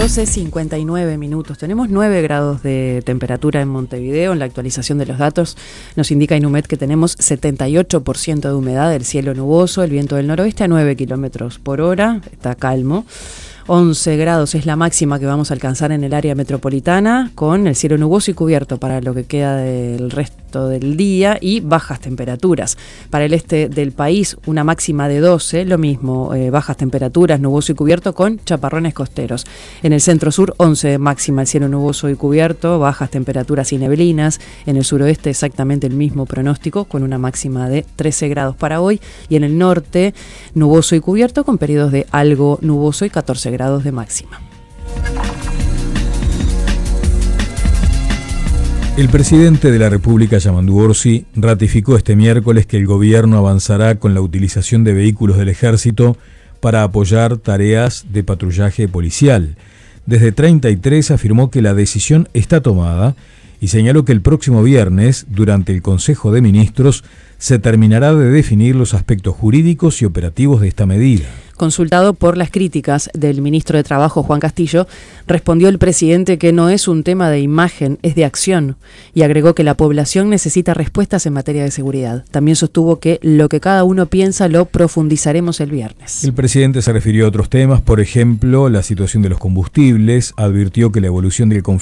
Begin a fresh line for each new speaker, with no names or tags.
12:59. Tenemos 9 grados de temperatura en Montevideo. En la actualización de los datos nos indica Inumet que tenemos 78% de humedad, el cielo nuboso, el viento del noroeste a 9 kilómetros por hora, está calmo. 11 grados es la máxima que vamos a alcanzar en el área metropolitana, con el cielo nuboso y cubierto para lo que queda del resto del día y bajas temperaturas. Para el este del país, una máxima de 12, lo mismo, bajas temperaturas, nuboso y cubierto con chaparrones costeros. En el centro-sur, 11 de máxima, el cielo nuboso y cubierto, bajas temperaturas y neblinas. En el suroeste, exactamente el mismo pronóstico, con una máxima de 13 grados para hoy. Y en el norte, nuboso y cubierto, con periodos de algo nuboso y 14 grados de máxima.
El presidente de la República, Yamandu Orsi, ratificó este miércoles que el gobierno avanzará con la utilización de vehículos del ejército para apoyar tareas de patrullaje policial. Desde 33 afirmó que la decisión está tomada y señaló que el próximo viernes, durante el Consejo de Ministros, se terminará de definir los aspectos jurídicos y operativos de esta medida.
Consultado por las críticas del ministro de Trabajo, Juan Castillo, respondió el presidente que no es un tema de imagen, es de acción, y agregó que la población necesita respuestas en materia de seguridad. También sostuvo que lo que cada uno piensa lo profundizaremos el viernes.
El presidente se refirió a otros temas, por ejemplo, la situación de los combustibles, advirtió que la evolución del conflicto